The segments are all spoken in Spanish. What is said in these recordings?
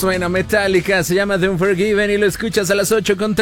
Suena Metallica, se llama The Unforgiven y lo escuchas a las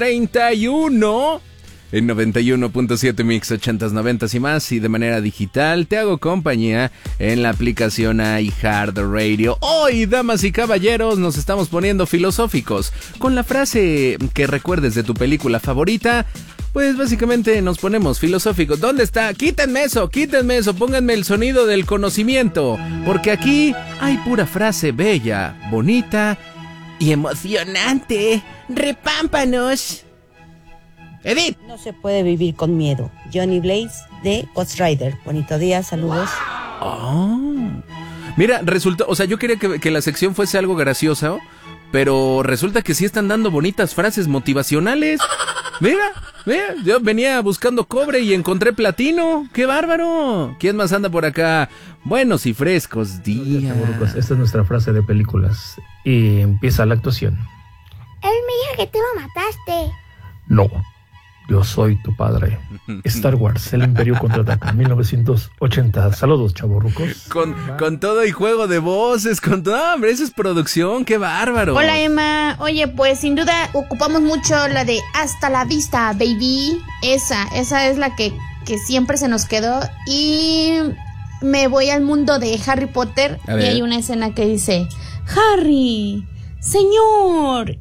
8:31 en 91.7 Mix 80s, 90s y más, y de manera digital. Te hago compañía en la aplicación iHeartRadio. Hoy, damas y caballeros, nos estamos poniendo filosóficos con la frase que recuerdes de tu película favorita. Pues básicamente nos ponemos filosóficos. ¿Dónde está? Quítenme eso, pónganme el sonido del conocimiento, porque aquí hay pura frase bella, bonita y emocionante. ¡Repámpanos! Edith. No se puede vivir con miedo. Johnny Blaze de Ghost Rider. Bonito día, saludos. Oh. Mira, resulta, o sea, yo quería que la sección fuese algo graciosa, pero resulta que sí están dando bonitas frases motivacionales. Mira, yo venía buscando cobre y encontré platino. ¡Qué bárbaro! ¿Quién más anda por acá? Buenos y frescos días. Esta es nuestra frase de películas. Y empieza la actuación. Él me dijo que tú lo mataste. No, yo soy tu padre. Star Wars, el Imperio Contraataca, 1980. Saludos, chavorrucos. Con todo y juego de voces, con todo, hombre, eso es producción, qué bárbaro. Hola, Emma. Oye, pues sin duda ocupamos mucho la de hasta la vista, baby. Esa es la que siempre se nos quedó. Y me voy al mundo de Harry Potter y hay una escena que dice: Harry, señor.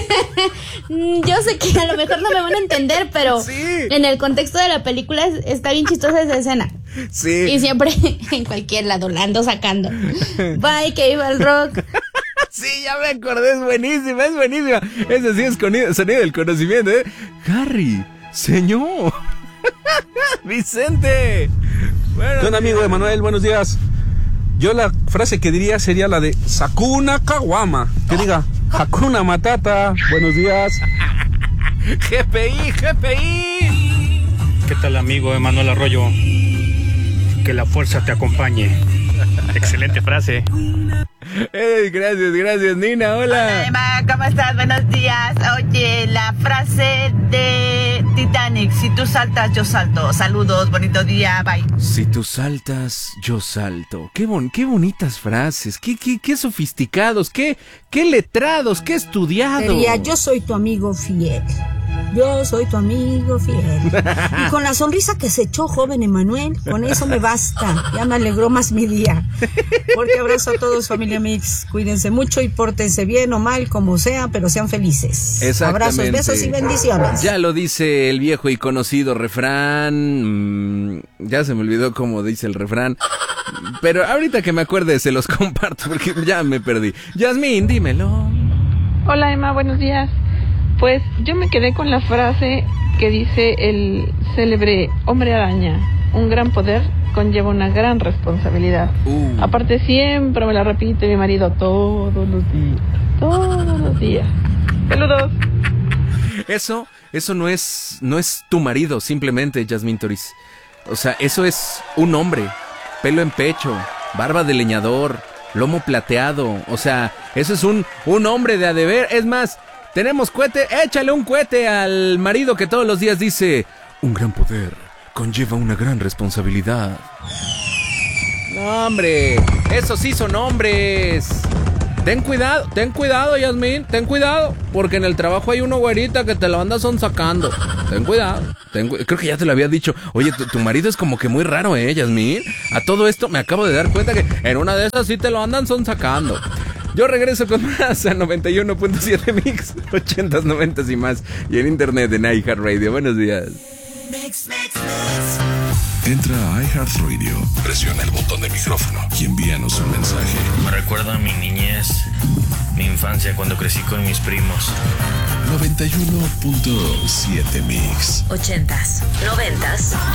Yo sé que a lo mejor no me van a entender, pero sí, en el contexto de la película está bien chistosa esa escena. Sí. Y siempre en cualquier lado la ando sacando. Bye, que iba el rock. Sí, ya me acordé, es buenísima. Ese sí es sonido del conocimiento, ¿eh? Harry, señor. Vicente. Bueno, un amigo Emanuel, buenos días. Yo la frase que diría sería la de Sakuna Kawama. Que diga Hakuna Matata. Buenos días. GPI. ¿Qué tal, amigo Emanuel Arroyo? Que la fuerza te acompañe. Excelente frase. Gracias, Nina, hola. Hola, Emma, ¿cómo estás? Buenos días. Oye, la frase de Titanic: si tú saltas, yo salto. Saludos, bonito día, bye. Si tú saltas, yo salto. Qué bonitas frases, qué sofisticados, qué letrados, qué estudiados. Sería: yo soy tu amigo fiel. Yo soy tu amigo fiel. Y con la sonrisa que se echó joven Emanuel, con eso me basta. Ya me alegró más mi día. Fuerte abrazo a todos, familia Mix. Cuídense mucho y pórtense bien o mal, como sea, pero sean felices. Abrazos, besos y bendiciones. Ya lo dice el viejo y conocido refrán. Ya se me olvidó cómo dice el refrán. Pero ahorita que me acuerde se los comparto porque ya me perdí. Yasmín, dímelo. Hola, Emma, buenos días. Pues yo me quedé con la frase que dice el célebre hombre araña: un gran poder conlleva una gran responsabilidad. Aparte siempre me la repite mi marido todos los días. Saludos. Eso no es tu marido, simplemente, Yasmín Toriz. O sea, eso es un hombre, pelo en pecho, barba de leñador, lomo plateado. O sea, eso es un hombre de a deber. Es más, tenemos cohete, échale un cohete al marido que todos los días dice: un gran poder conlleva una gran responsabilidad. No, hombre, esos sí son hombres. Ten cuidado, Yasmín, ten cuidado, porque en el trabajo hay una güerita que te la anda sonsacando. Ten cuidado. Creo que ya te lo había dicho. Oye, tu marido es como que muy raro, Yasmín. A todo esto me acabo de dar cuenta que en una de esas sí te lo andan sonsacando. Yo regreso con más a 91.7 Mix, 80s, 90s y más. Y en internet en iHeartRadio. Buenos días. Entra a iHeartRadio, presiona el botón de micrófono y envíanos un mensaje. Me recuerda a mi niñez, mi infancia cuando crecí con mis primos. 91.7 Mix. 80s, 90s